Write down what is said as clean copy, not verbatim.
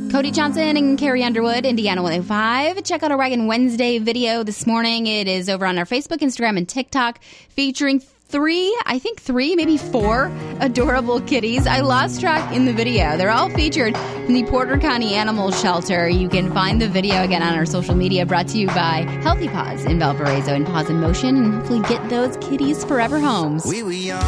Cody Johnson and Carrie Underwood, Indiana 105. Check out our Wagon Wednesday video this morning. It is over on our Facebook, Instagram, and TikTok, featuring three, maybe four adorable kitties. I lost track in the video. They're all featured in the Porter County Animal Shelter. You can find the video again on our social media, brought to you by Healthy Paws in Valparaiso and Paws in Motion, and hopefully get those kitties forever homes. We were young.